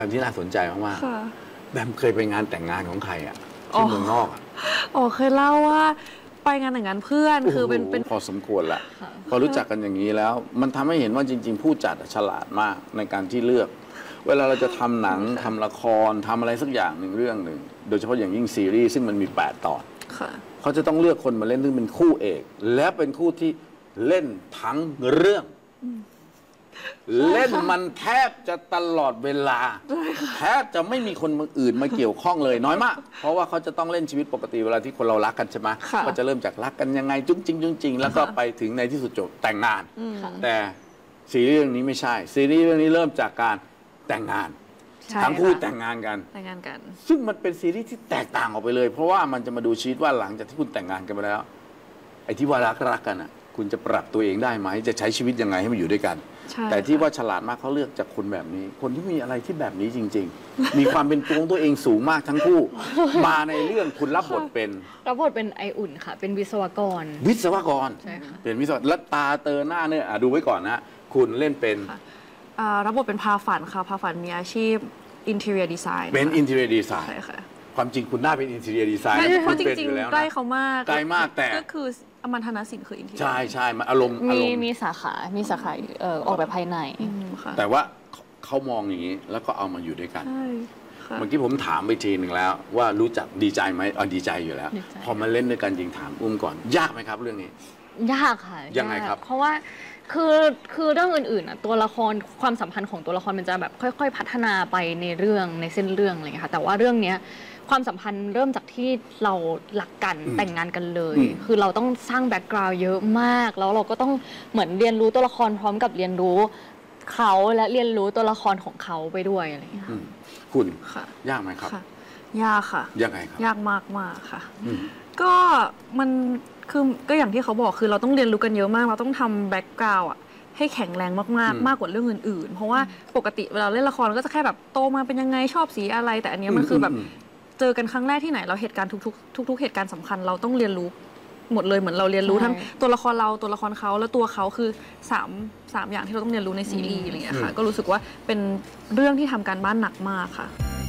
อันที่น่าสนใจมากค่ะๆแบมเคยไปงานแต่งงานของใครอ่ะที่เมืองนอกอ่ะอ๋อเคยเล่าว่าไปงานแต่งงานเพื่อนคือเป็นโโหพอสมควรละพอรู้จักกันอย่างนี้แล้ว มันทำให้เห็นว่าจริง ๆ ผู้จัดฉลาดมากในการที่เลือก เวลาเราจะทำหนังทำละครทำอะไรสักอย่างหนึ่งเรื่องหนึ่งโดยเฉพาะอย่างยิ่งซีรีส์ซึ่งมันมี8 ตอนค่ะเขาจะต้องเลือกคนมาเล่นซึ่งเป็นคู่เอก และเป็นคู่ที่เล่นทั้งเรื่อง เล่นมันแทบจะตลอดเวลาแทบจะไม่มีคนอื่นมาเกี่ยวข้องเลยน้อยมาก เพราะว่าเขาจะต้องเล่นชีวิตปกติเวลาที่คนเรารักกันใช่ไหมค่ะก็จะเริ่มจากรักกันยังไงจุ้งจริงจุ้งจริงแล้วก็ไปถึงในที่สุดจบแต่งงาน แต่ซีรีส์เรื่องนี้ไม่ใช่ซีรีส์เรื่องนี้เริ่มจากการแต่งงานใช่ทั้งคู่ค่ะแต่งงานกันแต่งงานกันซึ่งมันเป็นซีรีส์ที่แตกต่างออกไปเลย เพราะว่ามันจะมาดูชีวิตว่าหลังจากที่คุณแต่งงานกันไปแล้ว ไอ้ที่ว่ารักกันอ่ะ คุณจะปรับตัวเองได้ไหมจะใช้ชีวิตยังไงให้มันอยู่ด้วยกันใช่แต่ที่ค่ะว่าฉลาดมากเขาเลือกจากคนแบบนี้ คนที่มีอะไรที่แบบนี้จริง ๆ มีความเป็นตัวของตัวเองสูงมากทั้งคู่ มาในเรื่องคุณรับบทเป็นรับบทเป็นไออุ่นค่ะ เป็นวิศวกรวิศวกรใช่ค่ะเป็นวิศวกรและตาเตอหน้าเนี่ยดูไว้ก่อนนะคุณเล่นเป็นรับบทเป็นพาฝันค่ะพาฝันมีอาชีพ interior design เป็นค่ะอินเทอร์เน็ตดีไซน์ใช่ค่ะความจริงคุณหน้าเป็นอินเทอร์เน็ตดีไซน์เพราะจริงอยู่แล้วๆนะใกล้เขามากใกล้มากแต่ก็คืออมันธนสินคือ interior ใช่มันอารมณ์มีสาขาออกแบบภายในค่ะแต่ว่าเขามองอย่างนี้แล้วก็เอามาอยู่ด้วยกันใช่ค่ะเมื่อกี้ผมถามไปทีหนึ่งแล้ว ว่ารู้จักดีใจไหมดีใจอยู่แล้วดีใจพอมาเล่นด้วยกันจริงถามอุ้มก่อน ยากไหมครับเรื่องนี้ยากค่ะยังไงครับเพราะว่าคือเรื่องอื่นๆอ่ะตัวละครความสัมพันธ์ของตัวละครมันจะแบบค่อยๆ พัฒนาไปในเรื่องในเส้นเรื่องอะไรอย่างเงี้ยค่ะแต่ว่าเรื่องเนี้ยความสัมพันธ์เริ่มจากที่เราหลักกันแต่งงานกันเลย คือเราต้องสร้างแบ็กกราวด์เยอะมาก แล้วเราก็ต้องเหมือนเรียนรู้ตัวละครพร้อมกับเรียนรู้เขาและเรียนรู้ตัวละครของเขาไปด้วยอะไรอย่างเงี้ยอืค่ะมคุณค่ะยากไหมครับค่ะ ยากค่ะยังไงครับยากมากมากค่ะอืมก็มันคือก็อย่างที่เขาบอกคือเราต้องเรียนรู้กันเยอะมาก เราต้องทำแบ็กกราวด์อะให้แข็งแรงมากๆ มากกว่าเรื่องอื่นๆ เพราะว่าปกติเวลาเล่นละครเราก็จะแค่แบบโตมาเป็นยังไงชอบสีอะไร แต่อันเนี้ยมันคือแบบเจอกันครั้งแรกที่ไหนเราเหตุการณ์ทุกเหตุการณ์สำคัญเราต้องเรียนรู้หมดเลยเหมือนเราเรียนรู้ทั้งตัวละครเราตัวละครเขาแล้วตัวเขาคือสามอย่างที่เราต้องเรียนรู้ในซีรีส์อะไรอย่างเงี้ยค่ะก็รู้สึกว่าเป็นเรื่องที่ทำการบ้านหนักมากค่ะ